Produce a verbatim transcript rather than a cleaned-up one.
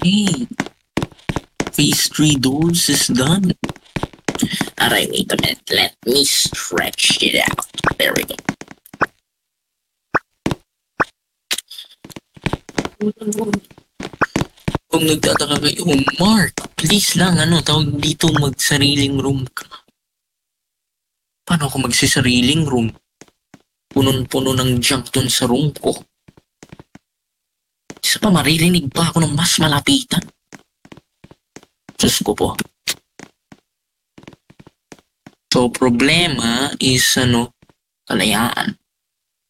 Hey, phase three dose is done. Alright, wait a minute. Let me stretch it out. There we go. Kung nagtataka kayo, oh, Mark, please lang, ano, tawag dito magsariling room ka. Paano ako magsisariling room? Punong-puno ng junk dun sa room ko. Isa pa, maririnig pa ako ng mas malapitan. Diyos ko po. So, problema is, ano, kalayaan.